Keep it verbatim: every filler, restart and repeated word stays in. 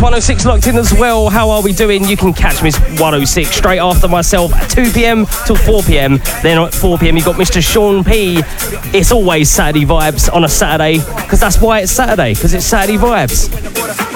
one oh six locked in as well. How are we doing? You can catch Miss one oh six straight after myself at two p.m. till four p.m. Then at four p.m. you've got Mister Sean P. It's always Saturday vibes on a Saturday, because that's why it's Saturday, because it's Saturday vibes.